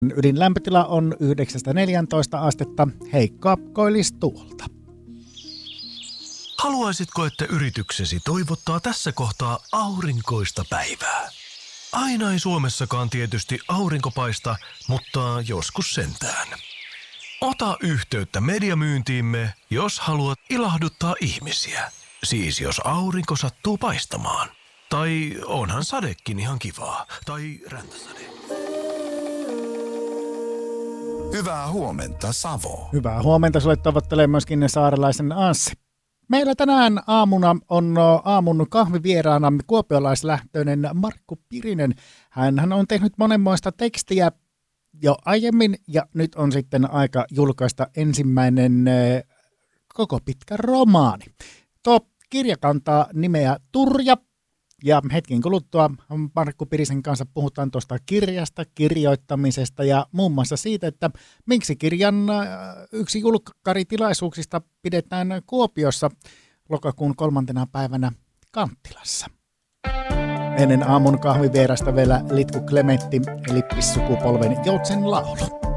Ydinlämpötila on 9-14 astetta. Heikkoa koillis tuolta. Haluaisitko, että yrityksesi toivottaa tässä kohtaa aurinkoista päivää? Aina ei Suomessakaan tietysti aurinko paista, mutta joskus sentään. Ota yhteyttä mediamyyntiimme, jos haluat ilahduttaa ihmisiä. Siis jos aurinko sattuu paistamaan. Tai onhan sadekin ihan kivaa. Tai räntäsade. Hyvää huomenta, Savo. Hyvää huomenta sulle toivottelee myöskin saarelaisen Anssi. Meillä tänään aamuna on aamun kahvivieraana kuopiolaislähtöinen Markku Pirinen. Hän on tehnyt monenmoista tekstiä jo aiemmin ja nyt on sitten aika julkaista ensimmäinen koko pitkä romaani. Tuo kirja kantaa nimeä Turja ja hetken kuluttua Markku Pirisen kanssa puhutaan tuosta kirjasta, kirjoittamisesta ja muun muassa siitä, että miksi kirjan yksi julkkaritilaisuuksista pidetään Kuopiossa lokakuun 3. päivänä Kanttilassa. Ennen aamun kahvivierasta vielä Litku Klementti eli Sukupolven joutsen laulu.